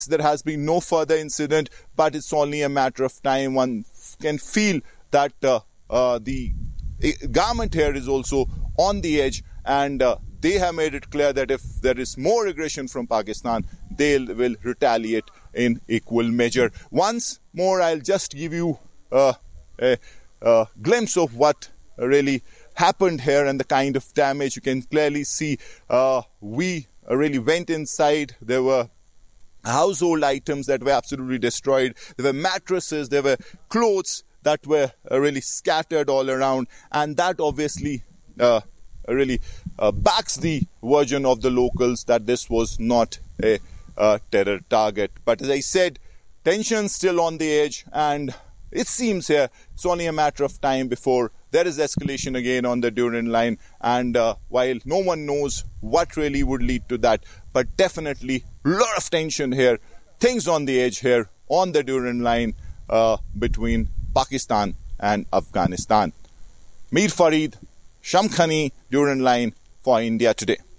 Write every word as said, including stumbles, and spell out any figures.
there has been no further incident, but it's only a matter of time. One can feel that uh, uh, the government here is also on the edge, and uh, they have made it clear that if there is more aggression from Pakistan, they will retaliate in equal measure. Once more, I'll just give you uh, a, a glimpse of what really happened here and the kind of damage. You can clearly see uh, we really went inside. There were household items that were absolutely destroyed. There were mattresses, there were clothes that were uh, really scattered all around, and that obviously uh, really uh, backs the version of the locals that this was not a uh, terror target. But as I said, tension still on the edge, and it seems here it's only a matter of time before there is escalation again on the Durand line. And uh, while no one knows what really would lead to that, but definitely a lot of tension here, things on the edge here on the Durand line uh, between Pakistan and Afghanistan. Mir Farid, Shamkhani, Durand line for India Today.